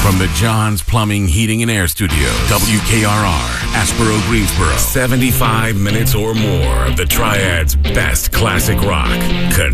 From the John's Plumbing, Heating, and Air Studio, WKRR, Asheboro, Greensboro. 75 minutes or more of the Triad's best classic rock.